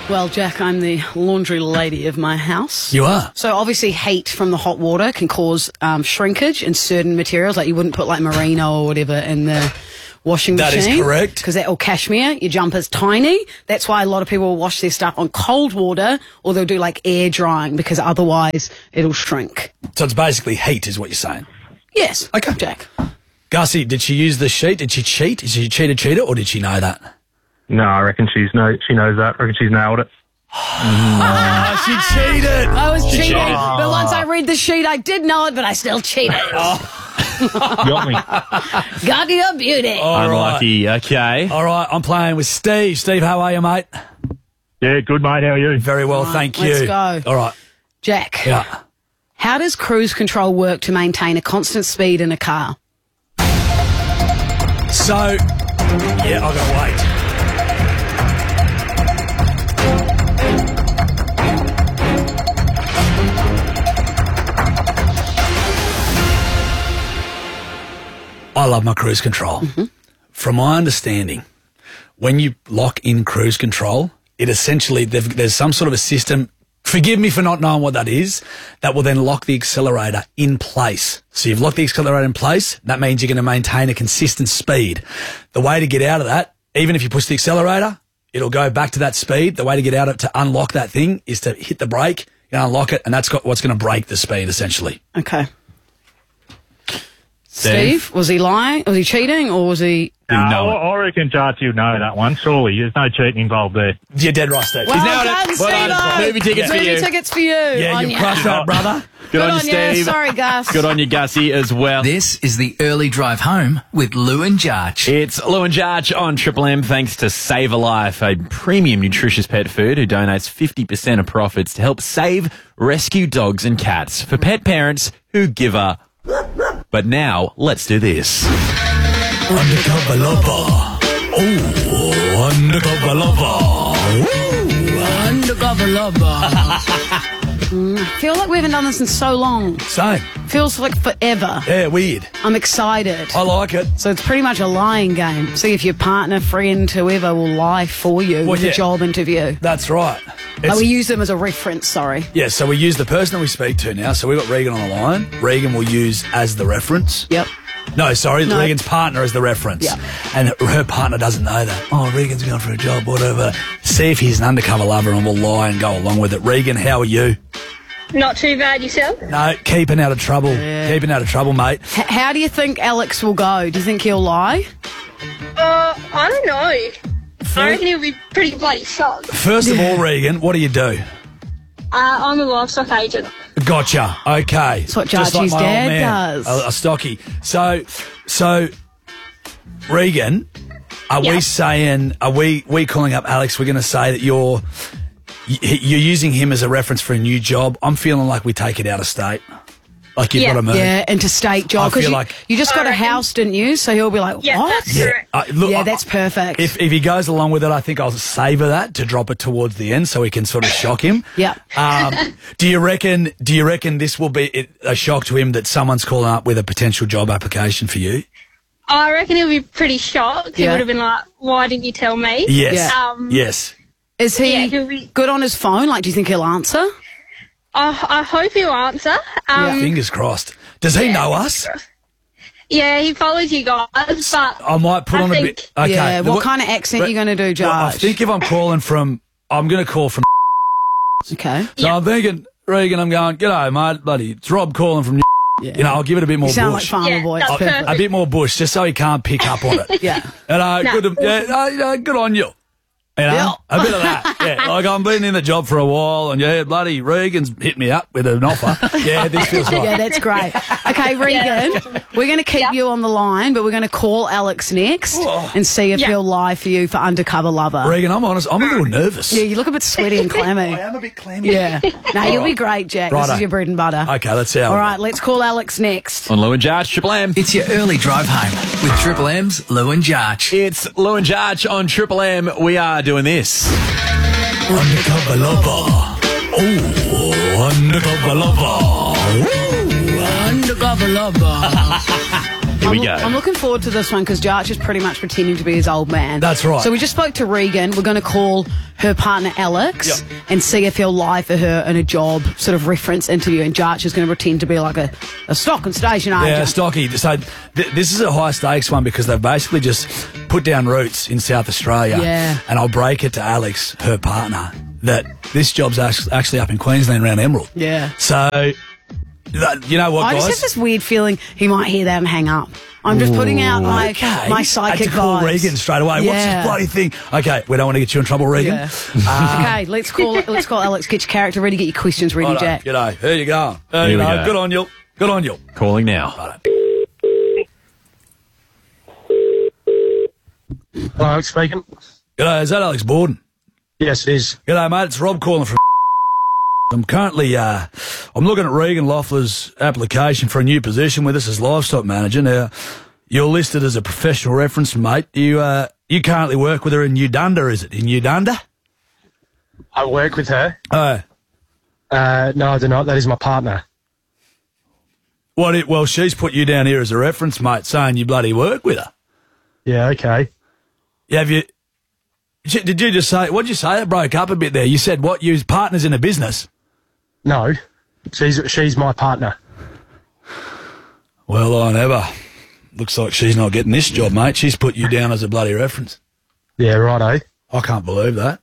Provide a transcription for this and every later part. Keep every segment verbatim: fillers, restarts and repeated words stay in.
Well, Jack, I'm the laundry lady of my house. You are? So obviously heat from the hot water can cause um, shrinkage in certain materials. Like you wouldn't put like merino or whatever in the washing That machine. is correct. Because that, or cashmere, your jumper's tiny. That's why a lot of people will wash their stuff on cold water or they'll do like air drying because otherwise it'll shrink. So it's basically heat is what you're saying? Yes. Okay. Jack. Gussie, did she use the sheet? Did she cheat? Did she cheat a cheater or did she know that? No, I reckon she's no, she knows that. I reckon she's nailed it. Oh, she cheated. I was She cheating, cheated. but once I read the sheet, I did know it, but I still cheated. Got me. Got your beauty. All right. Unlucky. Okay. All right, I'm playing with Steve. Steve, how are you, mate? Yeah, good, mate. How are you? Very well, Right, thank you. let's go. All right. Jack, Yeah. how does cruise control work to maintain a constant speed in a car? So, yeah, I've got to wait. I love my cruise control. Mm-hmm. From my understanding, when you lock in cruise control, it essentially, there's some sort of a system, forgive me for not knowing what that is, that will then lock the accelerator in place. So you've locked the accelerator in place, that means you're going to maintain a consistent speed. The way to get out of that, even if you push the accelerator, it'll go back to that speed. The way to get out of it, to unlock that thing, is to hit the brake, you unlock it, and that's got what's going to break the speed, essentially. Okay. Steve, was he lying? Was he cheating or was he... No, know it. I I reckon Jarty would know that one. Surely, there's no cheating involved there. You're dead right, Steve. Well nailed it. done, Well done. Steve-o. Movie tickets for Movie you. tickets for you. Yeah, on you've ya. crushed that, brother. Good, Good on you, on ya. Steve. Sorry, Gus. Good on you, Gussie, as well. This is the early drive home with Lou and Jarch. It's Lou and Jarch on Triple M, thanks to Save a Life, a premium nutritious pet food who donates fifty percent of profits to help save rescue dogs and cats for pet parents who give a... But now, let's do this. Undercover lover. Oh, undercover lover. Ooh. Undercover lover. Mm, I feel like we haven't done this in so long. Same. Feels like forever. Yeah, weird. I'm excited. I like it. So it's pretty much a lying game. See if your partner, friend, whoever will lie for you Well, with yeah. a job interview. That's right. Oh, It's- we use them as a reference, sorry. yeah, so we use the person that we speak to now. So we've got Regan on the line. Regan will use as the reference. Yep. No, sorry, No. Regan's partner as the reference. Yeah. And her partner doesn't know that. Oh, Regan's going for a job, whatever. See if he's an undercover lover and we'll lie and go along with it. Regan, how are you? Not too bad yourself? No, keeping out of trouble. Yeah. Keeping out of trouble, mate. H- how do you think Alex will go? Do you think he'll lie? Uh, I don't know. I reckon he'll be pretty bloody shocked. First of all, Regan, what do you do? Uh, I'm a livestock agent. Gotcha. Okay. That's what Just Jarchi's my old dad man, does. A, a stocky. So, so, Regan, are we Yeah. saying, are we, we calling up Alex, we're going to say that you're, y- you're using him as a reference for a new job. I'm feeling like we take it out of state. Like you've Yeah. got to move. Yeah, interstate job. I 'Cause feel you, like- you just got I a reckon- house, didn't you? So he'll be like, Yeah, what? that's Yeah, correct. uh, look, Yeah, I- that's perfect. If if he goes along with it, I think I'll savour that to drop it towards the end so we can sort of shock him. Yeah. Um, do you reckon? Do you reckon this will be it- a shock to him that someone's calling up with a potential job application for you? I reckon he'll be pretty shocked. He Yeah. would have been like, why didn't you tell me? Yes. Yeah. Um, Yes. Is he Yeah, he'll be- good on his phone? Like, do you think he'll answer? I, I hope he'll answer. Um, Fingers crossed. Does he know us? yeah, he follows you guys, but I might put I on a think- bit. Okay. Yeah. the- What kind of accent are you going to do, Josh? Well, I think if I'm calling from, I'm going to call from. Okay. So I'm thinking, Regan, I'm going, g'day, mate, buddy. It's Rob calling from. Yeah. You know, I'll give it a bit more You sound like bush. Farmer Yeah, Boy. It's that's perfect. perfect. a bit more bush, just so he can't pick up on it. Yeah. And uh, No. good, to, yeah, uh, yeah, good on you. You know, Yeah. a bit of that. Yeah, like I've been in the job for a while, and yeah, bloody Regan's hit me up with an offer. Yeah, this feels right. Yeah, that's great. Okay, Regan, we're going to keep Yeah. you on the line, but we're going to call Alex next Oh. and see if Yeah. he'll lie for you for undercover lover. Regan, I'm honest, I'm a little nervous. Yeah, you look a bit sweaty and clammy. I am a bit clammy. Yeah. No, you'll be great, Jack. This Righto. is your bread and butter. Okay, let's see how. All right, let's call Alex next. On Lou and Jarch, Triple M. It's your early drive home with Triple M's Lou and Jarch. It's Lou and Jarch on Triple M. We are doing this. Undercover lover. Oh, undercover lover. Undercover lover. Here I'm, we go. I'm looking forward to this one because Jarch is pretty much pretending to be his old man. That's right. So we just spoke to Regan. We're going to call her partner Alex Yep. and see if he'll lie for her in a job sort of reference interview. And Jarch is going to pretend to be like a, a stock and station agent. Yeah, Stocky. So th- this is a high stakes one because they've basically just put down roots in South Australia. Yeah. And I'll break it to Alex, her partner, that this job's act- actually up in Queensland around Emerald. Yeah. So, th- you know what, I guys? just have this weird feeling he might hear that and hang up. I'm just putting out my Okay. my I psychic had to call vibes. Regan straight away. What's Yeah. this bloody thing? Okay, we don't want to get you in trouble, Regan. Yeah. okay, let's call let's call Alex. Get your character ready. Get your questions ready, Righto, Jack. G'day. Here you go. There Here you we go. go. Good on you. Good on you. Calling now. Hello, speaking. G'day, is that Alex Borden? Yes, it is. G'day, mate. It's Rob calling from. I'm currently, uh, I'm looking at Regan Loeffler's application for a new position with us as livestock manager. Now, you're listed as a professional reference, mate. You, uh, you currently work with her in Udunda, is it? In Udunda? I work with her. Oh, Uh, no, I do not. That is my partner. what? It, well, she's put you down here as a reference, mate, saying you bloody work with her. Yeah, okay. Yeah, have you? Did you just say? What did you say? It broke up a bit there. You said what? You partners in a business. No, she's she's my partner. Well, I never. Looks like she's not getting this job, mate. She's put you down as a bloody reference. Yeah, righto. I can't believe that.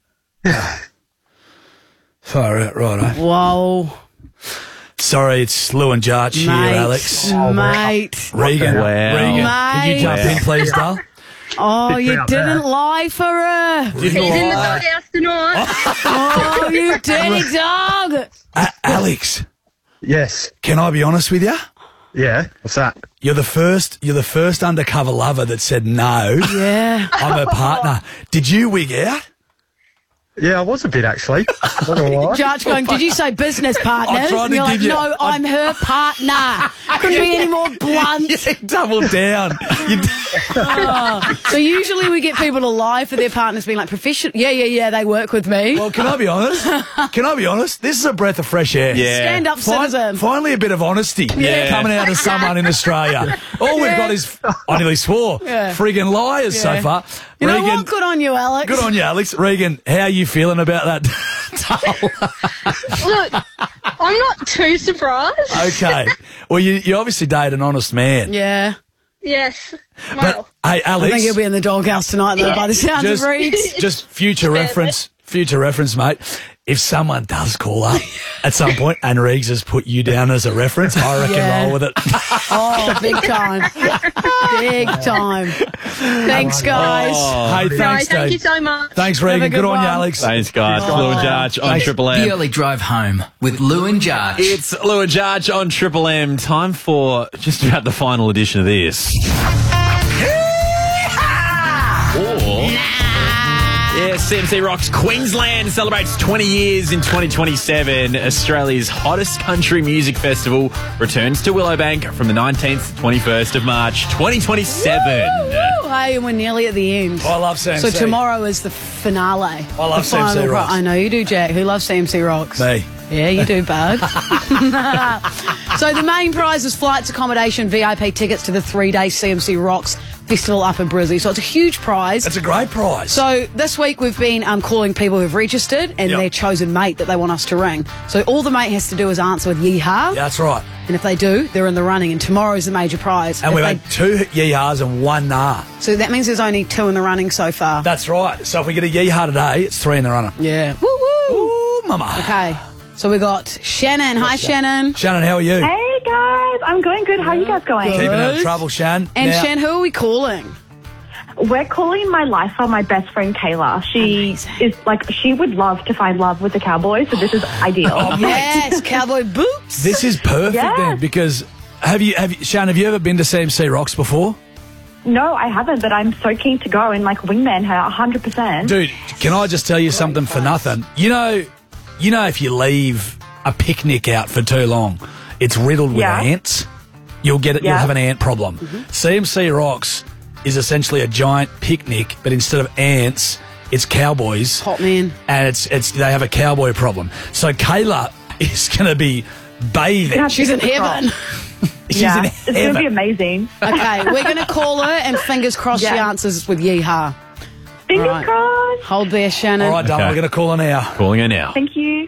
Far out, righto. Whoa, Sorry, it's Lou and Jarch mate, here, Alex. mate. Regan, Wow. Regan, can you Mate. jump in, please, Dale? Oh, you out didn't there. lie for her. Oh, He's in the doghouse tonight. Oh, you dirty dog. Uh, Alex, Yes. can I be honest with you? Yeah. What's that? You're the first. You're the first undercover lover that said no. Yeah. I'm her partner. Did you wig out? Yeah, I was a bit actually. Not gonna lie. Judge going, did you say business partners? I'm trying And to you're like, give you- no, I'm her partner. Couldn't be any more blunt. You doubled down. You, So usually we get people to lie for their partners being like, professional. Yeah, yeah, yeah, they work with me. well, can I be honest? Can I be honest? This is a breath of fresh air. Yeah. Stand up, Fin- citizen. finally, a bit of honesty Yeah. coming out of someone in Australia. All we've got is, I nearly swore, Yeah. friggin' liars so Yeah. far. You know Regan, what? Good on you, Alex. good on you, Alex. Regan, how are you feeling about that? Look, I'm not too surprised. Okay. Well, you, you obviously date an honest man. Yeah. Yes. But, Well, hey, I Alex, think he'll be in the doghouse tonight, though, by the sound just, of Reeds. just future reference, future reference, mate. If someone does call up at some point and Reegs has put you down as a reference, I reckon Yeah. roll with it. Oh, big time. Big time. Thanks, guys. Hey, no, thanks, thank Dave. you so much. Thanks, Have a Regan. good Good on you, one. Alex. Thanks, guys. Lou and Jarch on Thanks. Triple The M. early drive home with Lou and Jarch. It's Lou and Jarch on Triple M. Time for just about the final edition of this. Or, yeah, C M C Rocks Queensland celebrates twenty years in twenty twenty-seven. Australia's hottest country music festival returns to Willowbank from the nineteenth to twenty-first of March, twenty twenty-seven. Woo! Hey, and we're nearly at the end. I love C M C. So tomorrow is the finale. I love The C M C final pro- Rocks. I know you do, Jack. Who loves C M C Rocks? Me. Yeah, you do, bud. So the main prize is flights, accommodation, V I P tickets to the three-day C M C Rocks Festival up in Brizzy. So it's a huge prize. That's a great prize. So this week we've been um, calling people who've registered and Yep. their chosen mate that they want us to ring. So all the mate has to do is answer with yeehaw. Yeah, that's right. And if they do, they're in the running. And tomorrow's the major prize. And If we've they- had two yeehas and one nah. so that means there's only two in the running so far. That's right. So if we get a yeehaw today, it's three in the runner. yeah. Woo woo. Ooh, mama. Okay. So we got Shannon. Hi, Shannon. Shannon, how are you? Hey guys, I'm going good. How are you guys going? Good. Keeping out of trouble, Shan. And Now- Shan, who are we calling? We're calling my lifestyle my best friend Kayla. She Amazing. is like she would love to find love with the Cowboys, so this is ideal. Oh, Yes, cowboy boots. This is perfect Yes. then, because have you, have you, Shan, have you ever been to C M C Rocks before? No, I haven't, but I'm so keen to go and like wingman her one hundred percent. Dude, can I just tell you something for nothing? You know, you know, if you leave a picnic out for too long, it's riddled with Yeah. ants. You'll get it. You'll Yeah. have an ant problem. C M C Rocks is essentially a giant picnic, but instead of ants, it's cowboys. Hot man. And it's it's they have a cowboy problem. So Kayla is going to be bathing. Yeah. She's in heaven. She's yeah, in it's going to heaven. be amazing. Okay, we're going to call her and fingers crossed she Yeah. answers with yeehaw. Fingers Right. crossed. Hold there, Shannon. All right, darling, Okay. we're going to call her now. Calling her now. Thank you.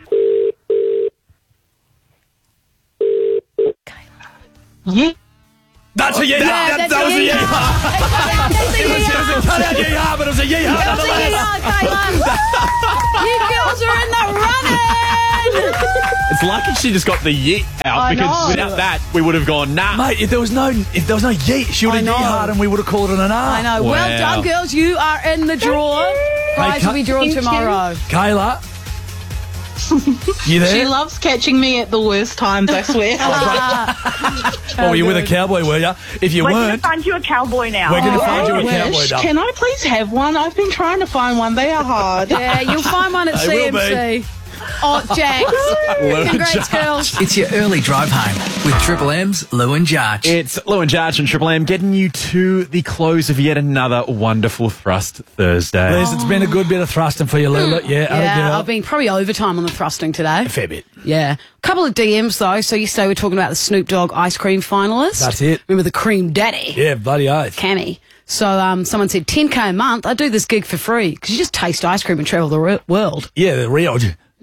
That's a yeehaw. Yeah, that, that's that a was a yeehaw. yeehaw. That's a It was, it was yeehaw. a cut out yeehaw, but it was a yeehaw That's a nonetheless. yeehaw, Caitlin. You girls are in the running. It's lucky she just got the yeet out I because know. without that, we would have gone, nah. Mate, if there was no if there was no yeet, she would I have know. yeehaw and we would have called it an R. I know. Well Wow. done, girls. You are in the draw. Prize Hey, will be drawn Thank you. tomorrow. Kayla, you there? She loves catching me at the worst times, I swear. Oh, were you with a cowboy, were you? If you We're going to weren't, find you a cowboy now. we're going to Oh, find you a I cowboy, wish. darling. Can I please have one? I've been trying to find one. They are hard. Yeah, you'll find one at They C will M C. Oh, Jax. Congrats, girls. It's your early drive home with Triple M's Lou and Jarch. It's Lou and Jarch and Triple M getting you to the close of yet another wonderful Thrust Thursday. Liz, it's been a good bit of thrusting for you, Lula. Yeah, atta Yeah, girl. I've been probably overtime on the thrusting today. a fair bit. Yeah. A couple of D Ms, though. So yesterday we were talking about the Snoop Dogg ice cream finalist. That's it. Remember the Cream Daddy? Yeah, bloody oath. Cammy. So um, someone said ten K a month. I do this gig for free because you just taste ice cream and travel the re- world. Yeah, the real.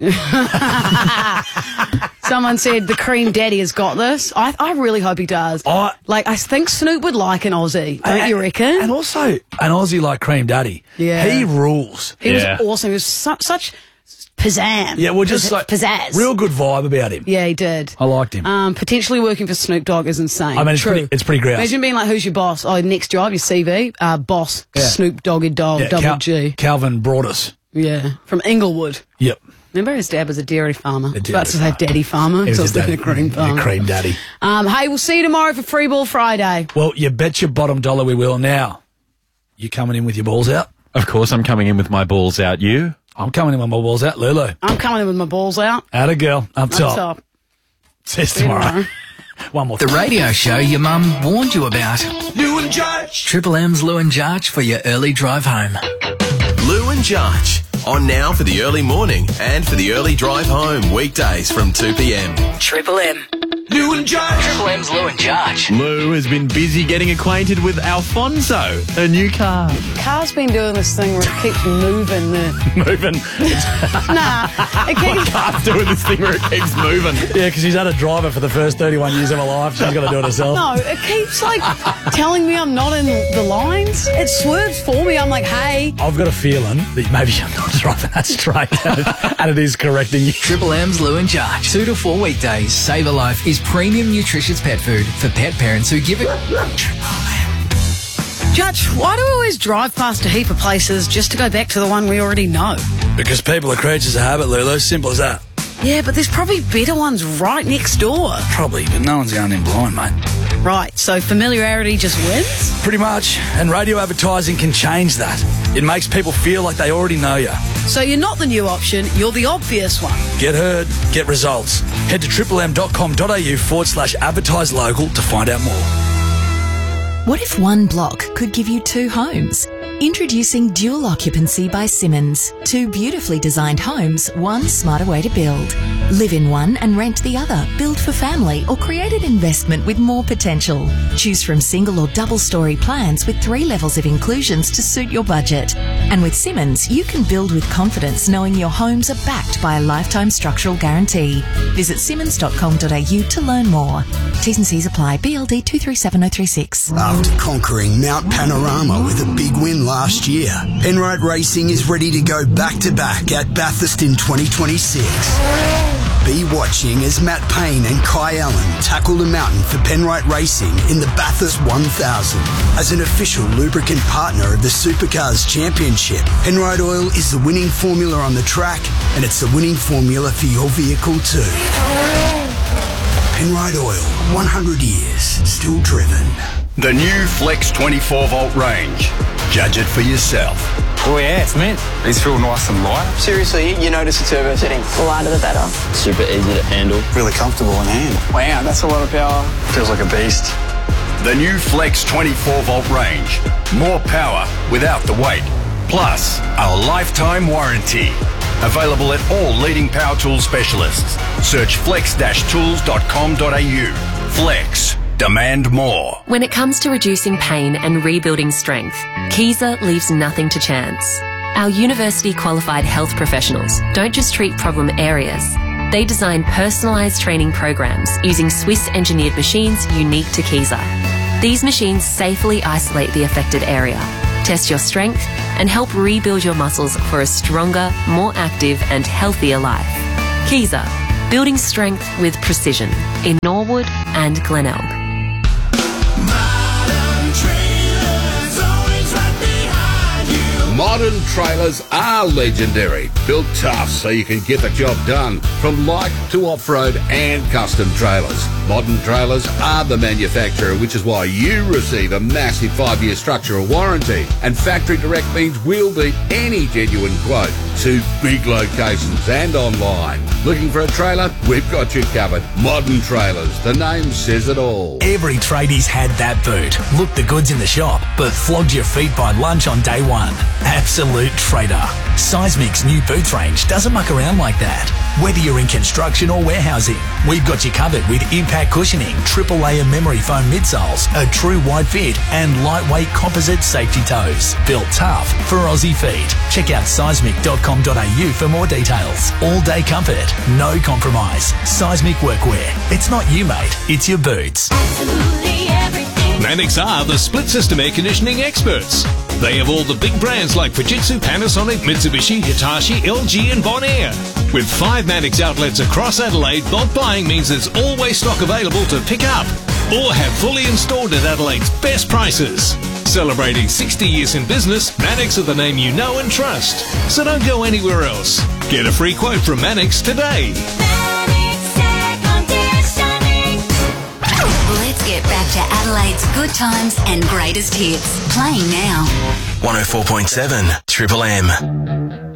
Someone said the Cream Daddy has got this. I, I really hope he does. I- like, I think Snoop would like an Aussie. Don't you reckon? And also, an Aussie like Cream Daddy. Yeah. He rules. he Yeah. was awesome. He was su- such pizzazz. Yeah, well, just Pizz- like pizzazz. real good vibe about him. Yeah, he did. I liked him. Um, potentially working for Snoop Dogg is insane. I mean, it's True. pretty- it's pretty grouse. Imagine being like, who's your boss? Oh, next job, your C V, uh, boss, Yeah. Snoop Doggy Dog, Yeah, double Cal- G. Calvin Broadus. Yeah, from Inglewood. Yep. Remember his dad was a dairy farmer. A dairy About to say farmer. daddy farmer. He So I was was a thinking daddy- cream a farmer. Cream Daddy. Um, hey, we'll see you tomorrow for Free Ball Friday. Well, you bet your bottom dollar we will. Now, you coming in with your balls out? Of course, I'm coming in with my balls out. You? I'm coming in with my balls out. Lulu. I'm coming in with my balls out. Atta girl. Up Up top. top. See you See you tomorrow. tomorrow. One more. The radio show your mum warned you about. Lou and Judge. Triple M's Lou and Jarch for your early drive home. Lou and Jarch. On now for the early morning and for the early drive home. Weekdays from two p.m. Triple M. Lou and Judge. Triple M's Lou and Jarch. Lou has been busy getting acquainted with Alfonso, her new car. Car's been doing this thing where it keeps moving. The... Moving. nah, it keeps... Car's doing this thing where it keeps moving. Yeah, because she's had a driver for the first thirty-one years of her life. She's got to do it herself. No, it keeps like telling me I'm not in the lines. It swerves for me. I'm like, hey. I've got a feeling that maybe you're not driving that straight and it, and it is correcting you. Triple M's Lou and Jarch. Two to four weekdays. Save a Life is premium nutritious pet food for pet parents who give it. Judge, why do we always drive past a heap of places just to go back to the one we already know? Because people are creatures of habit, Lulu. Simple as that. Yeah, but there's probably better ones right next door. Probably, but no one's going in blind, mate. Right, so familiarity just wins? Pretty much. And radio advertising can change that. It makes people feel like they already know you. So you're not the new option, you're the obvious one. Get heard, get results. Head to triplem.com.au forward slash advertise local to find out more. What if one block could give you two homes? Introducing Dual Occupancy by Simmons. Two beautifully designed homes, one smarter way to build. Live in one and rent the other. Build for family or create an investment with more potential. Choose from single or double story plans with three levels of inclusions to suit your budget. And with Simmons, you can build with confidence knowing your homes are backed by a lifetime structural guarantee. Visit simmons dot com dot a u to learn more. T's and C's apply. B L D two three seven oh three six. After conquering Mount Panorama with a big win last year, Penrite Racing is ready to go back-to-back at Bathurst in twenty twenty-six. Be watching as Matt Payne and Kai Allen tackle the mountain for Penrite Racing in the Bathurst one thousand. As an official lubricant partner of the Supercars Championship, Penrite Oil is the winning formula on the track, and it's the winning formula for your vehicle too. Penrite Oil, one hundred years, still driven. The new Flex twenty-four volt range. Judge it for yourself. Oh yeah, it's mint. These feel nice and light. Seriously, you notice the turbo setting? The lighter the better. Super easy to handle. Really comfortable in hand. Wow, that's a lot of power. Feels like a beast. The new Flex twenty-four volt range. More power without the weight. Plus, a lifetime warranty. Available at all leading power tool specialists. Search flex dash tools dot com dot a u. Flex. Demand more. When it comes to reducing pain and rebuilding strength, Kaiser leaves nothing to chance. Our university-qualified health professionals don't just treat problem areas. They design personalised training programs using Swiss-engineered machines unique to Kaiser. These machines safely isolate the affected area, test your strength, and help rebuild your muscles for a stronger, more active and healthier life. Kaiser, building strength with precision in Norwood and Glenelg. Modern trailers are legendary, built tough so you can get the job done, from light to off-road and custom trailers. Modern trailers are the manufacturer, which is why you receive a massive five-year structural warranty. And factory direct means we'll beat any genuine quote to big locations and online. Looking for a trailer? We've got you covered. Modern Trailers, the name says it all. Every tradie's had that boot. Looked the goods in the shop, but flogged your feet by lunch on day one. Absolute trader. Seismic's new boots range doesn't muck around like that. Whether you're in construction or warehousing, we've got you covered with impact cushioning, triple layer memory foam midsoles, a true wide fit, and lightweight composite safety toes. Built tough for Aussie feet. Check out seismic dot com dot a u for more details. All day comfort, no compromise. Seismic workwear. It's not you, mate. It's your boots. Mannix are the split system air conditioning experts. They have all the big brands like Fujitsu, Panasonic, Mitsubishi, Hitachi, L G and Bonaire. With five Mannix outlets across Adelaide, bulk buying means there's always stock available to pick up or have fully installed at Adelaide's best prices. Celebrating sixty years in business, Mannix are the name you know and trust. So don't go anywhere else. Get a free quote from Mannix today. Let's get back to Adelaide's good times and greatest hits. Playing now. one oh four point seven Triple M.